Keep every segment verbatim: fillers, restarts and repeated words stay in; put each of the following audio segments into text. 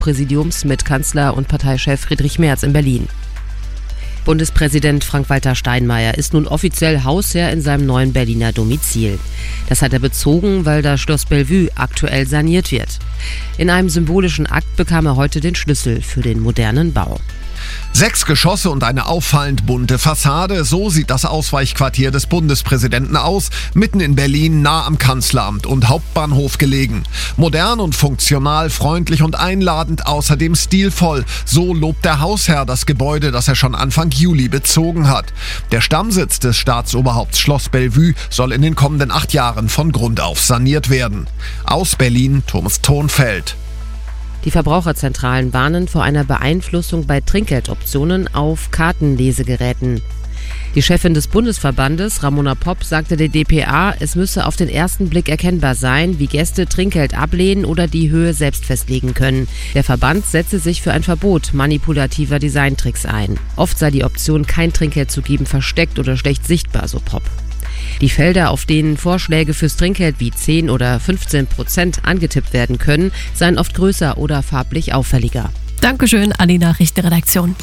Präsidiums mit Kanzler und Parteichef Friedrich Merz in Berlin. Bundespräsident Frank-Walter Steinmeier ist nun offiziell Hausherr in seinem neuen Berliner Domizil. Das hat er bezogen, weil das Schloss Bellevue aktuell saniert wird. In einem symbolischen Akt bekam er heute den Schlüssel für den modernen Bau. Sechs Geschosse und eine auffallend bunte Fassade, so sieht das Ausweichquartier des Bundespräsidenten aus, mitten in Berlin, nah am Kanzleramt und Hauptbahnhof gelegen. Modern und funktional, freundlich und einladend, außerdem stilvoll. So lobt der Hausherr das Gebäude, das er schon Anfang Juli bezogen hat. Der Stammsitz des Staatsoberhaupts Schloss Bellevue soll in den kommenden acht Jahren von Grund auf saniert werden. Aus Berlin, Thomas Thonfeld. Die Verbraucherzentralen warnen vor einer Beeinflussung bei Trinkgeldoptionen auf Kartenlesegeräten. Die Chefin des Bundesverbandes, Ramona Popp, sagte der D P A, es müsse auf den ersten Blick erkennbar sein, wie Gäste Trinkgeld ablehnen oder die Höhe selbst festlegen können. Der Verband setze sich für ein Verbot manipulativer Designtricks ein. Oft sei die Option, kein Trinkgeld zu geben, versteckt oder schlecht sichtbar, so Popp. Die Felder, auf denen Vorschläge fürs Trinkgeld wie zehn oder fünfzehn Prozent angetippt werden können, seien oft größer oder farblich auffälliger. Dankeschön an die Nachrichtenredaktion.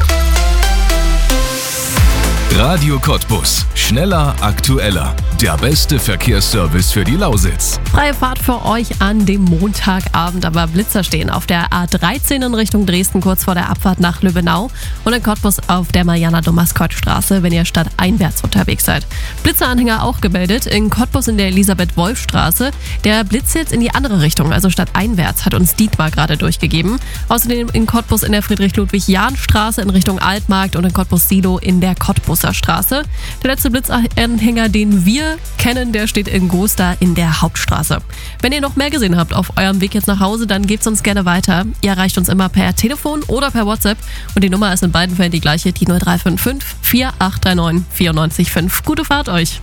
Radio Cottbus. Schneller, aktueller. Der beste Verkehrsservice für die Lausitz. Freie Fahrt für euch an dem Montagabend, aber Blitzer stehen auf der A dreizehn in Richtung Dresden kurz vor der Abfahrt nach Lübbenau und in Cottbus auf der Mariana-Domaskott-Straße, wenn ihr stadteinwärts unterwegs seid. Blitzeranhänger auch gemeldet in Cottbus in der Elisabeth-Wolf-Straße. Der Blitz jetzt in die andere Richtung, also stadteinwärts, hat uns Dietmar gerade durchgegeben. Außerdem in Cottbus in der Friedrich-Ludwig-Jahn-Straße in Richtung Altmarkt und in Cottbus-Silo in der Cottbuser Straße. Der letzte Blitzanhänger, den wir kennen, der steht in Gosta in der Hauptstraße. Wenn ihr noch mehr gesehen habt auf eurem Weg jetzt nach Hause, dann gebt's uns gerne weiter. Ihr erreicht uns immer per Telefon oder per WhatsApp und die Nummer ist in beiden Fällen die gleiche, die null drei fünf fünf, vier acht drei neun, vier neun fünf. Gute Fahrt euch!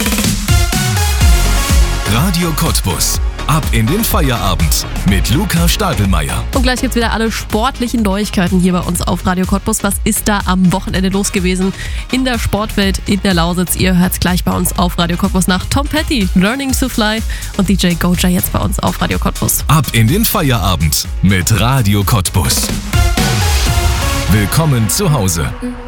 Radio Cottbus. Ab in den Feierabend mit Luca Stadelmeier. Und gleich gibt's wieder alle sportlichen Neuigkeiten hier bei uns auf Radio Cottbus. Was ist da am Wochenende los gewesen in der Sportwelt in der Lausitz? Ihr hört's gleich bei uns auf Radio Cottbus nach Tom Petty, Learning to Fly und D J Goja jetzt bei uns auf Radio Cottbus. Ab in den Feierabend mit Radio Cottbus. Willkommen zu Hause.